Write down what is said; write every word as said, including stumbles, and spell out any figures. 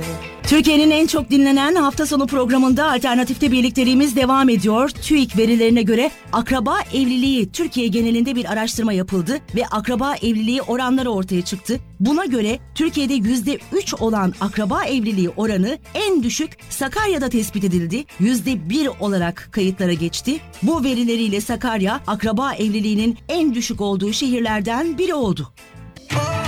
Türkiye'nin en çok dinlenen hafta sonu programında Alternatif'te birlikteliğimiz devam ediyor. TÜİK verilerine göre akraba evliliği Türkiye genelinde bir araştırma yapıldı ve akraba evliliği oranları ortaya çıktı. Buna göre Türkiye'de yüzde üç olan akraba evliliği oranı en düşük Sakarya'da tespit edildi. yüzde bir olarak kayıtlara geçti. Bu verileriyle Sakarya akraba evliliğinin en düşük olduğu şehirlerden biri oldu.